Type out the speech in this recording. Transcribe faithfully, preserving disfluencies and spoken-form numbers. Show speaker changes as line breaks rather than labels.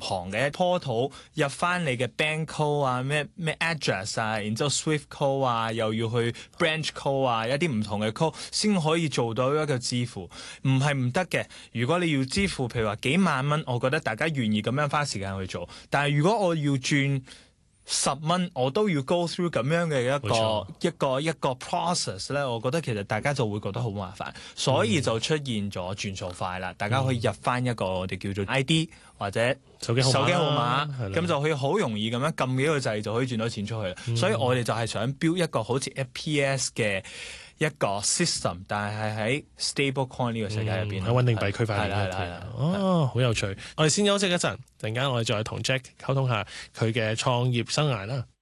行嘅 portal 入翻你嘅 bank code 啊，咩咩 address 啊，然之後 swift code 啊，又要去 branch code 啊，一啲唔同嘅 code 先可以做到一個支付，唔係唔得嘅。如果你要支付，譬如話幾萬蚊，我覺得大家願意咁樣花時間去做。但係如果我要轉十蚊，我都要 go through 咁樣嘅一個一個一個 process 咧，我覺得其實大家就會覺得好麻煩，所以就出現咗轉數快啦。嗯、大家可以入翻一個我哋叫做 I D 或者
手機號碼，
手機號碼，咁就可以好容易咁樣撳幾個掣就可以轉到錢出去啦。嗯、所以我哋就係想 build 一個好似 F P S 嘅一個 system， 但係喺 stable coin 呢個世界入邊，
喺穩定幣區塊鏈入邊。
係
哦，好有趣。我哋先休息一陣，陣間我哋再同 Jack 溝通下佢嘅創業生涯啦。